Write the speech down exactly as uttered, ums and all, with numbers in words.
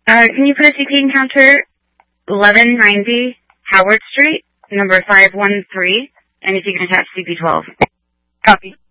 Uh, can you put a C P encounter eleven ninety Howard Street, number five one three, and if you can attach C P twelve. Copy.